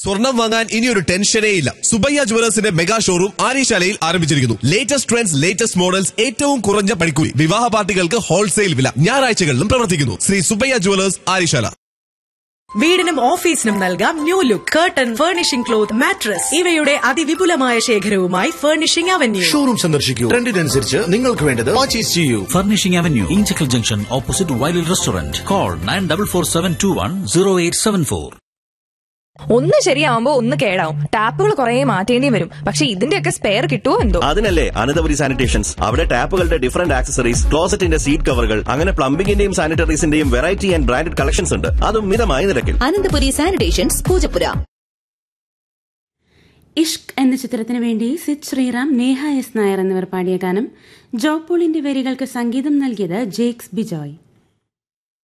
സ്വർണം വാങ്ങാൻ ഇനിയൊരു ടെൻഷനേ ഇല്ല. സുബയ്യ ജുവലേഴ്സിന്റെ മെഗാ ഷോറൂം ആര്യശാലയിൽ ആരംഭിച്ചിരിക്കുന്നു. ലേറ്റസ്റ്റ് ട്രെൻഡ്സ്, ലേറ്റസ്റ്റ് മോഡൽസ്, ഏറ്റവും കുറഞ്ഞ പണിക്കൂലി, വിവാഹ പാർട്ടികൾക്ക് ഹോൾസെയിൽ വില. ഞായറാഴ്ചകളിലും പ്രവർത്തിക്കുന്നു. ശ്രീ സുബയ്യ ജുവലേഴ്സ്, ആര്യശാല. വീടിനും ഓഫീസിനും നൽകാം new look. Curtain, furnishing cloth, mattress ഇവയുടെ അതിവിപുലമായ ശേഖരവുമായി ഫർണിഷിംഗ് അവന്യൂ. ഷോറൂം സന്ദർശിക്കൂ. ട്രെൻഡിനനുസരിച്ച് നിങ്ങൾക്ക് വേണ്ടത് പർച്ചേസ് ചെയ്യൂ. Furnishing Avenue, Inchikal Junction, opposite Wiley Restaurant. Call 9447210874. ഒന്ന് ശരിയാവുമ്പോ ഒന്ന് കേടാവും. ടാപ്പുകൾ കുറെ മാറ്റേണ്ടി വരും. പക്ഷെ ഇതിന്റെയൊക്കെ സ്പെയർ കിട്ടുമോ എന്തോ. അതിനല്ലേ അനന്തപുരി സാനിറ്റേഷൻസ്. അവിടെ ടാപ്പുകളുടെ ഡിഫറന്റ് ആക്സസറീസ്, ക്ലോസറ്റിന്റെ സീറ്റ് കവറുകൾ, അങ്ങനെ പ്ലംബിംഗിന്റെയും സാനിറ്ററീസിന്റെയും വെറൈറ്റി ആൻഡ് ബ്രാൻഡഡ് കളക്ഷൻസ് ഉണ്ട്. അതും മിതമായ നിരക്കിൽ. അനന്തപുരി സാനിറ്റേഷൻസ്, പൂജപ്പുര. ഇഷ്ക് എന്ന ചിത്രത്തിന് വേണ്ടി സിദ് ശ്രീറാം, നേഹ എസ് നായർ എന്നിവർ പാടിയ ഗാനം ജോപോളിന്റെ വരികൾക്ക് സംഗീതം നൽകിയത് ജേക്സ് ബിജോയ്.